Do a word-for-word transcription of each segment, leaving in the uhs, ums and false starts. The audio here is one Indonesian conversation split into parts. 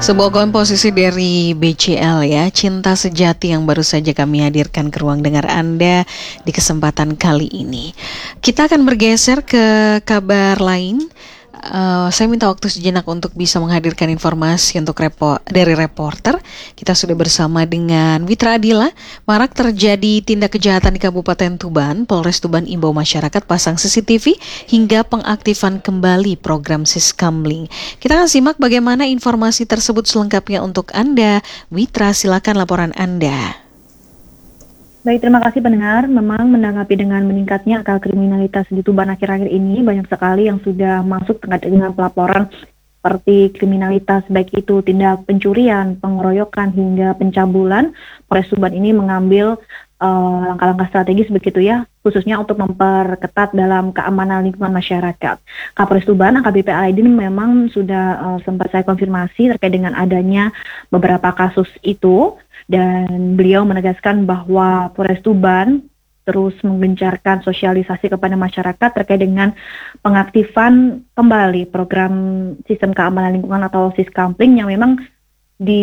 Sebuah komposisi dari B C L ya, Cinta Sejati yang baru saja kami hadirkan ke ruang dengar Anda di kesempatan kali ini. Kita akan bergeser ke kabar lain. Uh, saya minta waktu sejenak untuk bisa menghadirkan informasi untuk repo, dari reporter. Kita sudah bersama dengan Witra Adila. Marak terjadi tindak kejahatan di Kabupaten Tuban. Polres Tuban imbau masyarakat pasang C C T V hingga pengaktifan kembali program Siskamling. Kita akan simak bagaimana informasi tersebut selengkapnya untuk Anda. Witra, silakan laporan Anda. Baik, terima kasih pendengar. Memang menanggapi dengan meningkatnya angka kriminalitas di Tuban akhir-akhir ini, banyak sekali yang sudah masuk terkait dengan pelaporan seperti kriminalitas, baik itu tindak pencurian, pengeroyokan, hingga pencabulan. Polres Tuban ini mengambil uh, langkah-langkah strategis begitu ya, khususnya untuk memperketat dalam keamanan lingkungan masyarakat. Kapolres Tuban, A K B P Alaidin, memang sudah uh, sempat saya konfirmasi terkait dengan adanya beberapa kasus itu. Dan beliau menegaskan bahwa Polres Tuban terus menggencarkan sosialisasi kepada masyarakat terkait dengan pengaktifan kembali program sistem keamanan lingkungan atau Siskamling yang memang di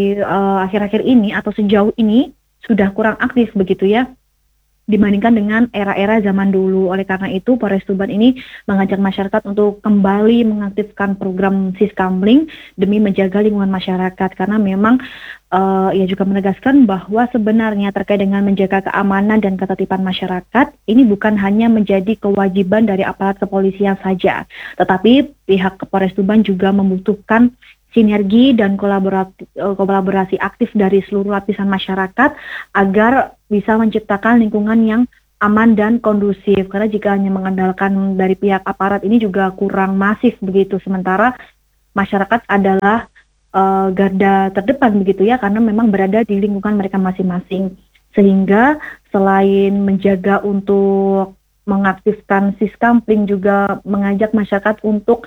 uh, akhir-akhir ini atau sejauh ini sudah kurang aktif begitu ya, dibandingkan dengan era-era zaman dulu. Oleh karena itu, Polres Tuban ini mengajak masyarakat untuk kembali mengaktifkan program Siskamling demi menjaga lingkungan masyarakat. Karena memang uh, ia juga menegaskan bahwa sebenarnya terkait dengan menjaga keamanan dan ketertiban masyarakat, ini bukan hanya menjadi kewajiban dari aparat kepolisian saja, tetapi pihak Polres Tuban juga membutuhkan sinergi dan kolaborasi, kolaborasi aktif dari seluruh lapisan masyarakat agar bisa menciptakan lingkungan yang aman dan kondusif. Karena jika hanya mengandalkan dari pihak aparat ini juga kurang masif begitu, sementara masyarakat adalah uh, garda terdepan begitu ya, karena memang berada di lingkungan mereka masing-masing. Sehingga selain menjaga untuk mengaktifkan Siskamling, juga mengajak masyarakat untuk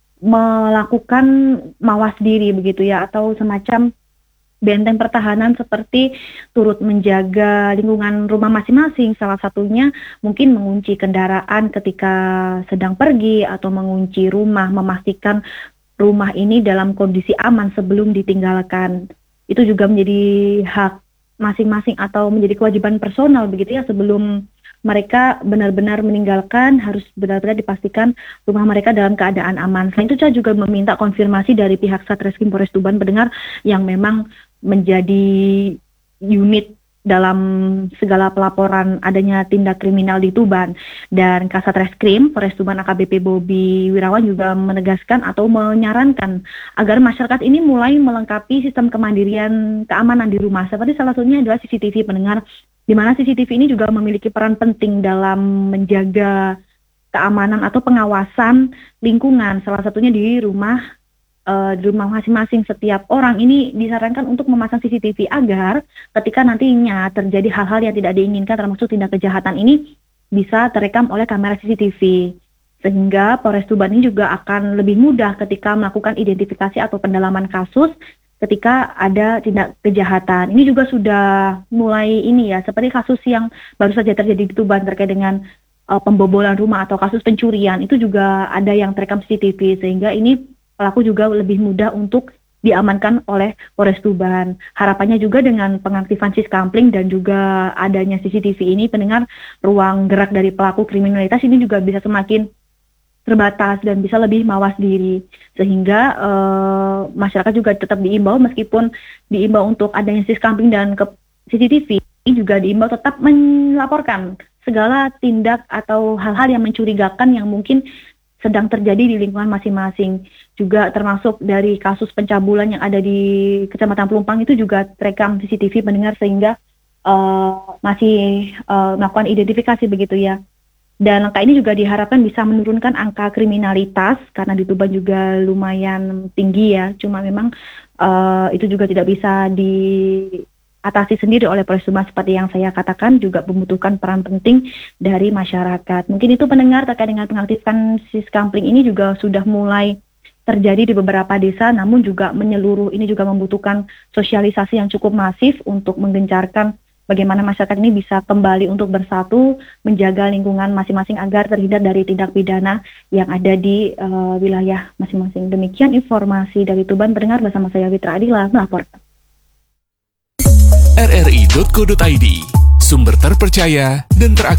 melakukan mawas diri begitu ya, atau semacam benteng pertahanan seperti turut menjaga lingkungan rumah masing-masing. Salah satunya mungkin mengunci kendaraan ketika sedang pergi atau mengunci rumah, memastikan rumah ini dalam kondisi aman sebelum ditinggalkan. Itu juga menjadi hak masing-masing atau menjadi kewajiban personal begitu ya, sebelum mereka benar-benar meninggalkan harus benar-benar dipastikan rumah mereka dalam keadaan aman. Selain itu saya juga meminta konfirmasi dari pihak Satreskrim Polres Tuban pendengar yang memang menjadi unit dalam segala pelaporan adanya tindak kriminal di Tuban. Dan Kasatreskrim Polres Tuban A K B P Bobi Wirawan juga menegaskan atau menyarankan agar masyarakat ini mulai melengkapi sistem kemandirian keamanan di rumah. Seperti salah satunya adalah C C T V pendengar, di mana C C T V ini juga memiliki peran penting dalam menjaga keamanan atau pengawasan lingkungan. Salah satunya di rumah uh, di rumah masing-masing. Setiap orang ini disarankan untuk memasang C C T V agar ketika nantinya terjadi hal-hal yang tidak diinginkan, termasuk tindak kejahatan ini, bisa terekam oleh kamera C C T V. Sehingga Polres Tuban ini juga akan lebih mudah ketika melakukan identifikasi atau pendalaman kasus ketika ada tindak kejahatan. Ini juga sudah mulai ini ya, seperti kasus yang baru saja terjadi di Tuban terkait dengan uh, pembobolan rumah atau kasus pencurian, itu juga ada yang terekam C C T V, sehingga ini pelaku juga lebih mudah untuk diamankan oleh Polres Tuban. Harapannya juga dengan pengaktifan Siskamling dan juga adanya C C T V ini, pendengar, ruang gerak dari pelaku kriminalitas ini juga bisa semakin terbatas dan bisa lebih mawas diri, sehingga uh, masyarakat juga tetap diimbau, meskipun diimbau untuk adanya Siskamling dan ke C C T V, juga diimbau tetap melaporkan segala tindak atau hal-hal yang mencurigakan yang mungkin sedang terjadi di lingkungan masing-masing. Juga termasuk dari kasus pencabulan yang ada di Kecamatan Pelumpang itu juga terekam C C T V pendengar, sehingga uh, masih uh, melakukan identifikasi begitu ya. Dan langkah ini juga diharapkan bisa menurunkan angka kriminalitas, karena di Tuban juga lumayan tinggi ya. Cuma memang uh, itu juga tidak bisa diatasi sendiri oleh Polres Tuban, seperti yang saya katakan, juga membutuhkan peran penting dari masyarakat. Mungkin itu pendengar terkait dengan pengaktifan Siskamling ini juga sudah mulai terjadi di beberapa desa, namun juga menyeluruh. Ini juga membutuhkan sosialisasi yang cukup masif untuk menggencarkan bagaimana masyarakat ini bisa kembali untuk bersatu, menjaga lingkungan masing-masing agar terhindar dari tindak pidana yang ada di uh, wilayah masing-masing. Demikian informasi dari Tuban. Pendengar, bersama saya Witra Adila melaporkan. r r i titik co titik i d, sumber terpercaya dan teraktual.